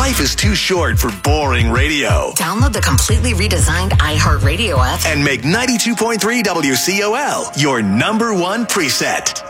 Life is too short for boring radio. Download the completely redesigned iHeartRadio app and make 92.3 WCOL your number one preset.